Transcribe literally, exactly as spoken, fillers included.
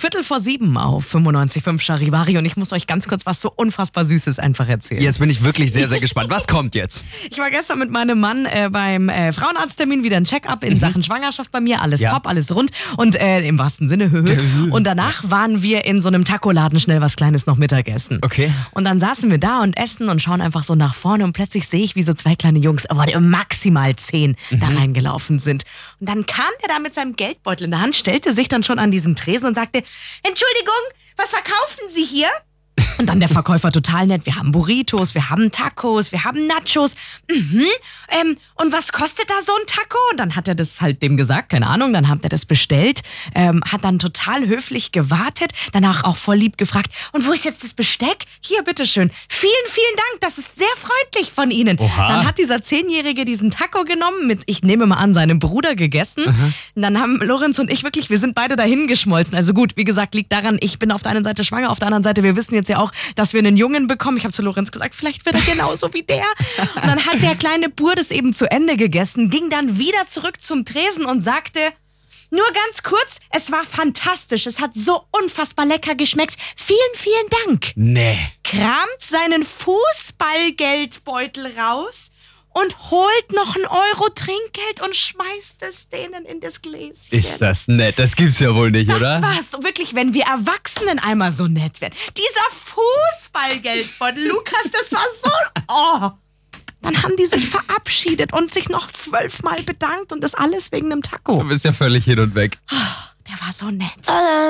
Viertel vor sieben auf fünfundneunzig Komma fünf Charivari und ich muss euch ganz kurz was so unfassbar Süßes einfach erzählen. Jetzt bin ich wirklich sehr, sehr gespannt. Was kommt jetzt? Ich war gestern mit meinem Mann äh, beim äh, Frauenarzttermin, wieder ein Check-up in mhm. Sachen Schwangerschaft bei mir. Alles ja. top, alles rund und äh, im wahrsten Sinne. Und danach waren wir in so einem Taco-Laden schnell was Kleines noch Mittagessen. Okay. Und dann saßen wir da und essen und schauen einfach so nach vorne und plötzlich sehe ich, wie so zwei kleine Jungs, aber maximal zehn, mhm. da reingelaufen sind. Und dann kam der da mit seinem Geldbeutel in der Hand, stellte sich dann schon an diesen Tresen und sagte, Entschuldigung, was verkaufen Sie hier? Und dann der Verkäufer total nett, wir haben Burritos, wir haben Tacos, wir haben Nachos. Mhm. Ähm, und was kostet da so ein Taco? Und dann hat er das halt dem gesagt, keine Ahnung, dann hat er das bestellt, ähm, hat dann total höflich gewartet, danach auch voll lieb gefragt, und wo ist jetzt das Besteck? Hier, bitteschön. Vielen, vielen Dank, das ist sehr freundlich von Ihnen. Oha. Dann hat dieser Zehnjährige diesen Taco genommen, mit, ich nehme mal an, seinem Bruder gegessen. Mhm. Und dann haben Lorenz und ich wirklich, wir sind beide dahin geschmolzen. Also gut, wie gesagt, liegt daran, ich bin auf der einen Seite schwanger, auf der anderen Seite, wir wissen jetzt ja auch, dass wir einen Jungen bekommen. Ich habe zu Lorenz gesagt, vielleicht wird er genauso wie der. Und dann hat der kleine Bur das eben zu Ende gegessen, ging dann wieder zurück zum Tresen und sagte, nur ganz kurz, es war fantastisch. Es hat so unfassbar lecker geschmeckt. Vielen, vielen Dank. Nee. Kramt seinen Fußballgeldbeutel raus und holt noch ein Euro Trinkgeld und schmeißt es denen in das Gläschen. Ist das nett? Das gibt's ja wohl nicht, das oder? Das war's. Und wirklich, wenn wir Erwachsenen einmal so nett werden. Dieser Fußballgeldbeutel, Lukas, das war so... Oh. Dann haben die sich verabschiedet und sich noch zwölfmal bedankt und das alles wegen einem Taco. Du bist ja völlig hin und weg. Oh, der war so nett.